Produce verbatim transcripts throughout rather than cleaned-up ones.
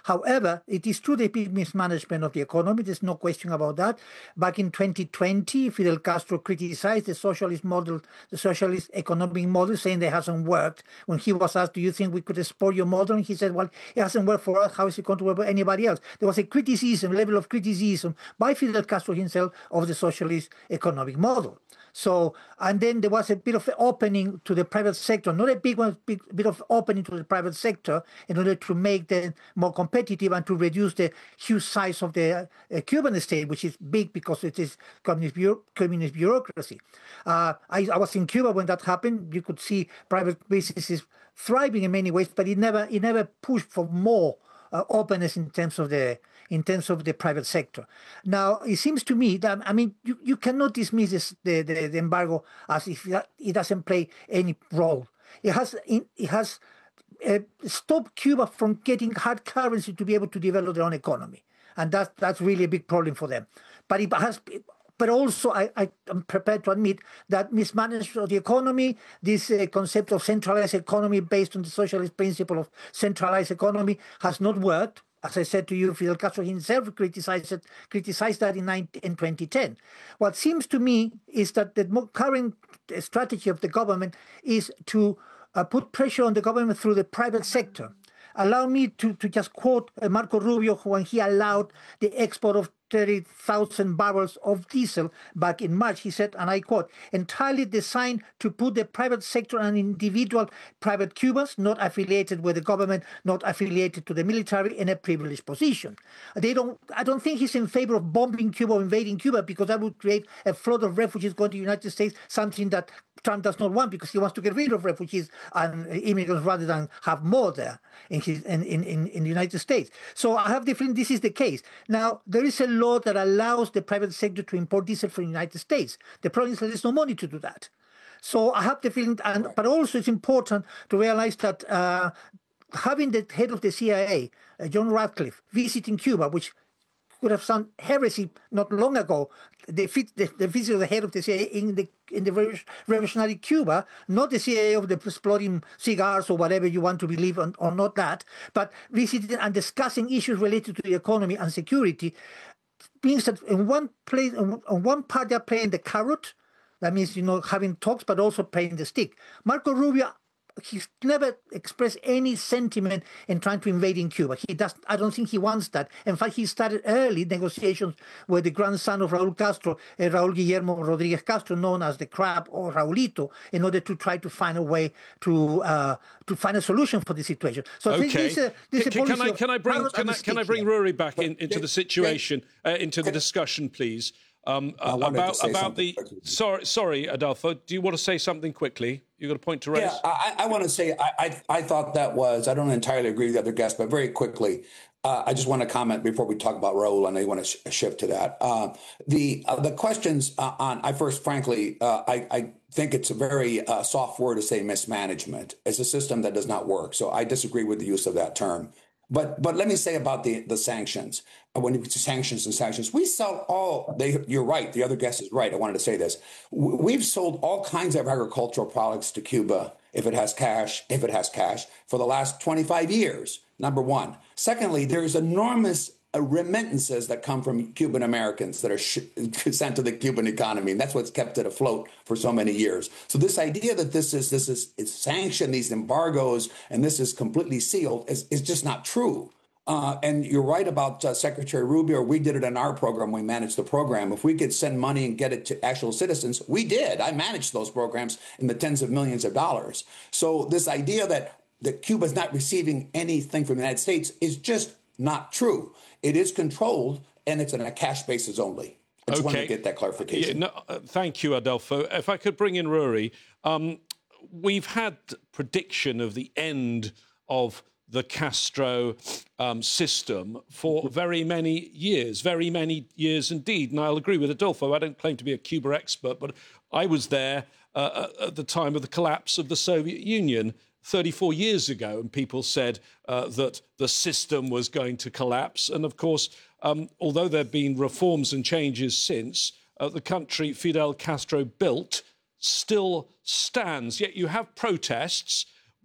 However, it is true the big mismanagement of the economy. There's no question about that. Back in twenty twenty, Fidel Castro criticized the socialist model, the socialist economic model, saying that it hasn't worked. When he was asked, do you think we could export your model? And he said, well, it hasn't worked for us. How is it going to work for anybody else? There was a criticism, level of criticism by Fidel Castro himself of the socialist economic model. So, and then there was a bit of opening to the private sector, not a big one, big bit of opening to the private sector in order to make them more competitive and to reduce the huge size of the uh, Cuban state, which is big because it is communist, bureau- communist bureaucracy. Uh, I, I was in Cuba when that happened. You could see private businesses thriving in many ways, but it never, it never pushed for more uh, openness in terms of the in terms of the private sector. Now, it seems to me that, I mean, you, you cannot dismiss this, the, the, the embargo as if it doesn't play any role. It has it has uh, stopped Cuba from getting hard currency to be able to develop their own economy. And that's, that's really a big problem for them. But it has... But also, I, I am prepared to admit that mismanagement of the economy, this uh, concept of centralized economy based on the socialist principle of centralized economy has not worked. As I said to you, Fidel Castro himself criticized it, criticized that in, in twenty ten. What seems to me is that the current strategy of the government is to uh, put pressure on the government through the private sector. Allow me to, to just quote uh, Marco Rubio when he allowed the export of thirty thousand barrels of diesel back in March. He said, and I quote, entirely designed to put the private sector and individual private Cubans, not affiliated with the government, not affiliated to the military, in a privileged position. They don't. I don't think he's in favor of bombing Cuba or invading Cuba, because that would create a flood of refugees going to the United States, something that Trump does not want, because he wants to get rid of refugees and immigrants rather than have more there in, his, in, in, in the United States. So I have the feeling this is the case. Now, there is a law that allows the private sector to import diesel from the United States. The problem is that there's no money to do that. So I have the feeling, and but also it's important to realize that uh, having the head of the C I A, uh, John Ratcliffe, visiting Cuba, which could have sounded heresy not long ago, the, the, the visit of the head of the C I A in the in the revolutionary Cuba, not the C I A of the exploding cigars or whatever you want to believe on, or not that, but visiting and discussing issues related to the economy and security, means that in one place, on one part they're playing the carrot, that means, you know, having talks, but also playing the stick. Marco Rubio, he's never expressed any sentiment in trying to invade in Cuba. He does. I don't think he wants that. In fact, he started early negotiations with the grandson of Raúl Castro, uh, Raúl Guillermo Rodríguez Castro, known as the Crab or Raulito, in order to try to find a way to uh, to find a solution for the situation. So okay. I think this, uh, this can, can, I, can I bring can I, can I bring Rory back in, into the situation, uh, into the discussion, please? Um, uh, about about the sorry sorry Adolfo, do you want to say something quickly? You got a point to raise? Yeah, I, I want to say I, I I thought that was I don't entirely agree with the other guests, but very quickly, uh, I just want to comment before we talk about Raul, and I want to sh- shift to that. Uh, the uh, the questions uh, on I first, frankly, uh, I I think it's a very uh, soft word to say mismanagement. It's a system that does not work, so I disagree with the use of that term. But but let me say about the, the sanctions. When it comes to sanctions and sanctions, we sell all, they, you're right, the other guest is right, I wanted to say this. We've sold all kinds of agricultural products to Cuba, if it has cash, if it has cash, for the last twenty-five years, number one. Secondly, there's enormous remittances that come from Cuban Americans that are sh- sent to the Cuban economy, and that's what's kept it afloat for so many years. So this idea that this is this is it's sanctioned, these embargoes, and this is completely sealed is, is just not true. Uh, and you're right about uh, Secretary Rubio. We did it in our program. We managed the program. If we could send money and get it to actual citizens, we did. I managed those programs in the tens of millions of dollars. So this idea that, that Cuba is not receiving anything from the United States is just not true. It is controlled, and it's on a cash basis only. I just okay. wanted to get that clarification. Yeah, no, uh, thank you, Adolfo. If I could bring in Rory, um, we've had prediction of the end of the Castro um, system for very many years, very many years indeed. And I'll agree with Adolfo. I don't claim to be a Cuba expert, but I was there uh, at the time of the collapse of the Soviet Union thirty-four years ago, and people said uh, that the system was going to collapse. And of course, um, although there have been reforms and changes since, uh, the country Fidel Castro built still stands. Yet you have protests.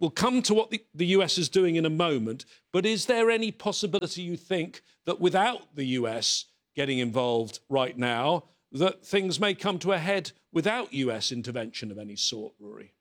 we'll come to what the, the U S is doing in a moment, but is there any possibility, you think, that without the U S getting involved right now, that things may come to a head without U S intervention of any sort, Rory?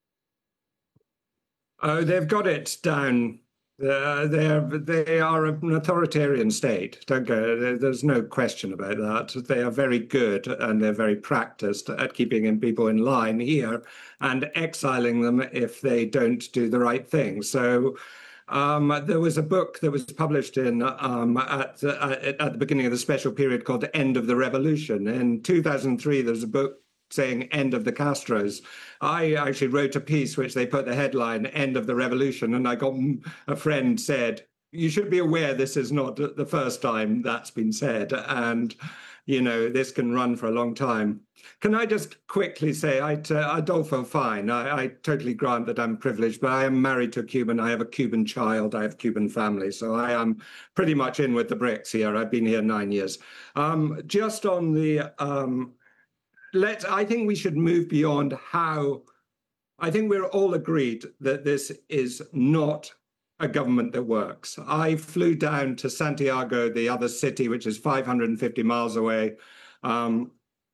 Oh, they've got it down. Uh, they're, they are an authoritarian state. Don't go. There's no question about that. They are very good and they're very practiced at keeping people in line here and exiling them if they don't do the right thing. So um, there was a book that was published in um, at, at, at the beginning of the special period called The End of the Revolution. In two thousand three, there was a book saying End of the Castros. I actually wrote a piece which they put the headline End of the Revolution, and I got a friend said, you should be aware this is not the first time that's been said, and you know this can run for a long time. Can I just quickly say, I, uh, Adolfo, fine, I, I totally grant that I'm privileged, but I am married to a Cuban, I have a Cuban child, I have a Cuban family, so I am pretty much in with the bricks here. I've been here nine years. Um, just on the um, Let, I think we should move beyond how, I think we're all agreed that this is not a government that works. I flew down to Santiago, the other city, which is five hundred fifty miles away. Um,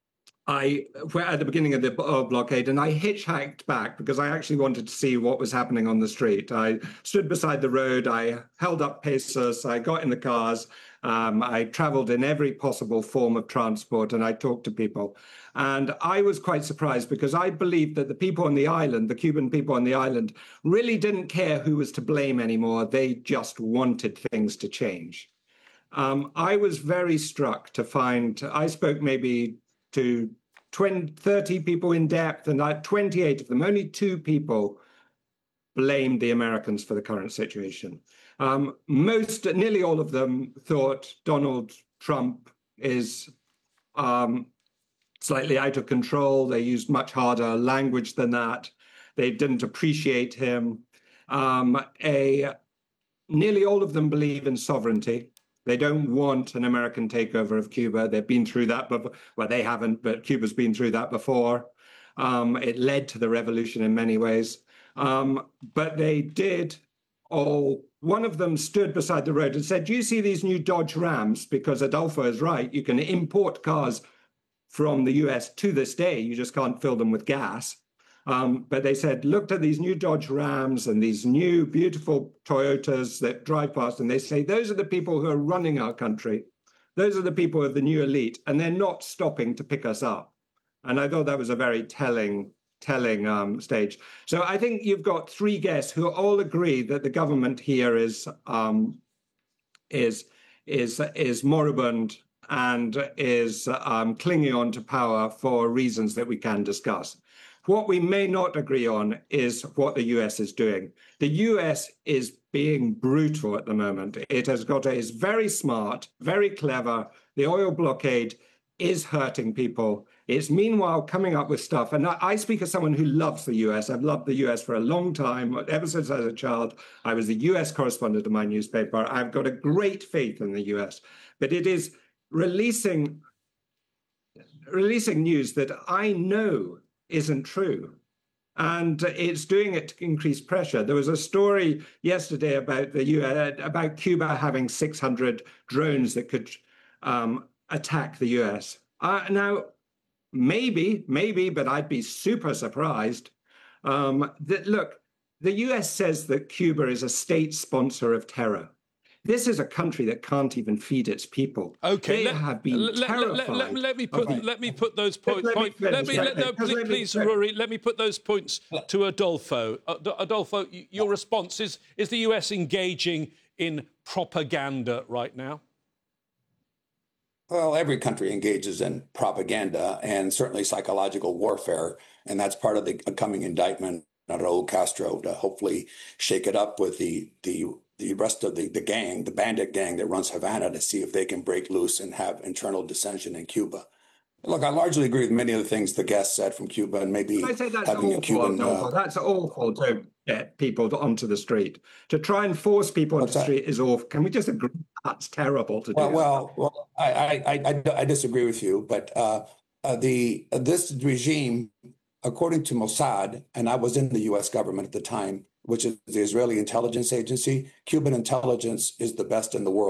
I were at the beginning of the oil blockade, and I hitchhiked back because I actually wanted to see what was happening on the street. I stood beside the road, I held up pesos, I got in the cars, um, I traveled in every possible form of transport, and I talked to people. And I was quite surprised because I believed that the people on the island, the Cuban people on the island, really didn't care who was to blame anymore. They just wanted things to change. Um, I was very struck to find, I spoke maybe to twenty, thirty people in depth, and I, twenty-eight of them, only two people blamed the Americans for the current situation. Um, most, nearly all of them thought Donald Trump is um, slightly out of control. They used much harder language than that. They didn't appreciate him. Um, a, nearly all of them believe in sovereignty. They don't want an American takeover of Cuba. They've been through that before. Well, they haven't, but Cuba's been through that before. Um, it led to the revolution in many ways. Um, but they did all, one of them stood beside the road and said, do you see these new Dodge Rams? Because Adolfo is right. You can import cars from the U S to this day. You just can't fill them with gas. Um, but they said, looked at these new Dodge Rams and these new beautiful Toyotas that drive past, and they say, those are the people who are running our country. Those are the people of the new elite, and they're not stopping to pick us up. And I thought that was a very telling, telling um, stage. So I think you've got three guests who all agree that the government here is um, is is is moribund and is um, clinging on to power for reasons that we can discuss. What we may not agree on is what the U S is doing. The U S is being brutal at the moment. It has got a, is very smart, very clever. The oil blockade is hurting people. It's meanwhile coming up with stuff. And I, I speak as someone who loves the U S. I've loved the U S for a long time. Ever since I was a child, I was the U S correspondent of my newspaper. I've got a great faith in the U S. But it is releasing, releasing news that I know isn't true. And it's doing it to increase pressure. There was a story yesterday about the U S, about Cuba having six hundred drones that could um, attack the U S. Uh, now, maybe, maybe, but I'd be super surprised. Um, that look, the U S says that Cuba is a state sponsor of terror. This is a country that can't even feed its people. Okay, they let, have been let, terrified. Let, let, let me put okay. let me put those points. Let point, me, let me let, no, please, let me please Rory, let me put those points to Adolfo. Adolfo, your response is: is the U S engaging in propaganda right now? Well, every country engages in propaganda and certainly psychological warfare, and that's part of the coming indictment on Raul Castro to hopefully shake it up with the the. the rest of the, the gang, the bandit gang that runs Havana, to see if they can break loose and have internal dissension in Cuba. Look, I largely agree with many of the things the guest said from Cuba, and maybe I say that's having awful, a Cuban... Adolfo. Uh, that's awful to get people onto the street. To try and force people onto the street is awful. Can we just agree that's terrible to well, do? Well, well I, I, I, I disagree with you, but uh, uh, the uh, this regime, according to Mossad, and I was in the U S government at the time, which is the Israeli intelligence agency. Cuban intelligence is the best in the world.